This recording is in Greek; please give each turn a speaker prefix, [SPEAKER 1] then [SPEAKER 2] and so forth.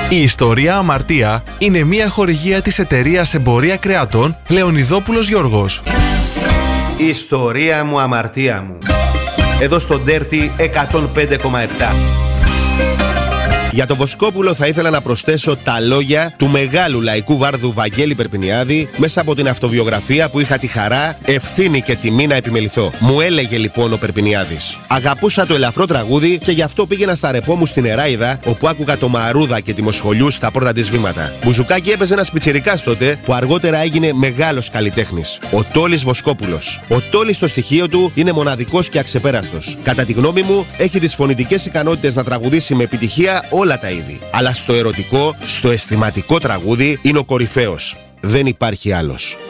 [SPEAKER 1] Η ιστορία Αμαρτία είναι μια χορηγία της εταιρείας Εμπορία Κρεατών Λεωνιδόπουλος Γιώργος.
[SPEAKER 2] Η ιστορία μου, αμαρτία μου. Εδώ στο Dirty 105,7. Για τον Βοσκόπουλο θα ήθελα να προσθέσω τα λόγια του μεγάλου λαϊκού βάρδου Βαγγέλη Περπινιάδη μέσα από την αυτοβιογραφία που είχα τη χαρά, ευθύνη και τιμή να επιμεληθώ. Μου έλεγε λοιπόν ο Περπινιάδης: αγαπούσα το ελαφρό τραγούδι και γι' αυτό πήγαινα στα ρεπό μου στην Εράιδα, όπου άκουγα το Μαρούδα και τη Μοσχολιού στα πρώτα της βήματα. Μπουζουκάκι έπαιζε ένας πιτσιρικάς τότε που αργότερα έγινε μεγάλος καλλιτέχνης. Ο Τόλης Βοσκόπουλος. Ο Τόλης στο στοιχείο του είναι μοναδικός και αξεπέραστος. Κατά τη γνώμη μου, έχει τις φωνητικές ικανότητες να τραγουδήσει με επιτυχία όλα τα είδη. Αλλά στο ερωτικό, στο αισθηματικό τραγούδι είναι ο κορυφαίος. Δεν υπάρχει άλλος.